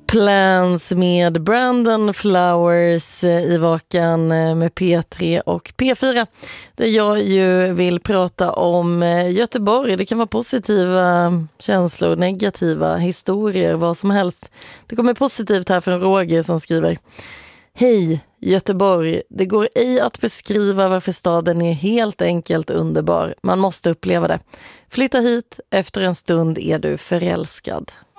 Plans med Brandon Flowers i Vakan med P3 och P4. Där jag ju vill prata om Göteborg. Det kan vara positiva känslor, negativa historier, vad som helst. Det kommer positivt här från Roger som skriver: Hej Göteborg, det går ej att beskriva varför staden är helt enkelt underbar. Man måste uppleva det. Flytta hit, efter en stund är du förälskad.